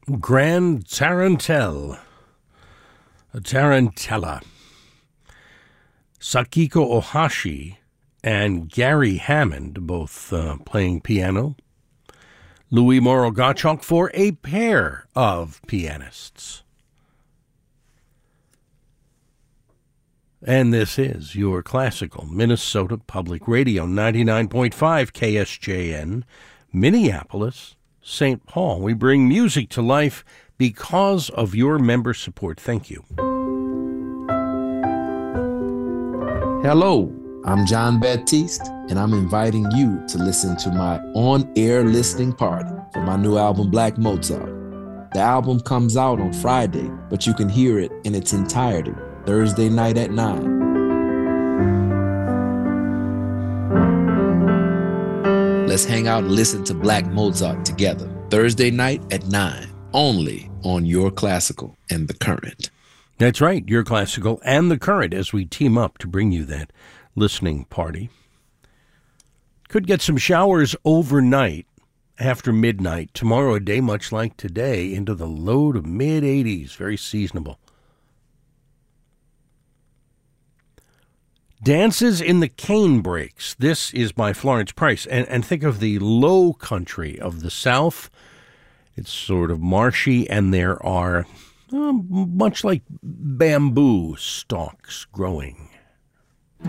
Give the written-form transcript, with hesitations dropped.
Grand Tarantella, Sakiko Ohashi and Gary Hammond, both playing piano. Louis Morrow Gottschalk for a pair of pianists. And this is your classical Minnesota Public Radio, 99.5 KSJN, Minneapolis, St. Paul. We bring music to life because of your member support. Thank you. Hello, I'm John Baptiste, and I'm inviting you to listen to my on-air listening party for my new album, Black Mozart. The album comes out on Friday, but you can hear it in its entirety Thursday night at 9. Let's hang out and listen to Black Mozart together Thursday night at 9, only on Your Classical and The Current. That's right, Your Classical and The Current, as we team up to bring you that listening party. Could get some showers overnight after midnight. Tomorrow, a day much like today, into the low to mid-80s. Very seasonable. Dances in the Cane Breaks. This is by Florence Price. And think of the low country of the South. It's sort of marshy, and there are, much like bamboo stalks growing.